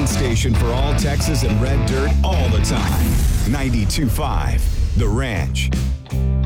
station for all Texas and red dirt all the time. 92.5 The Ranch.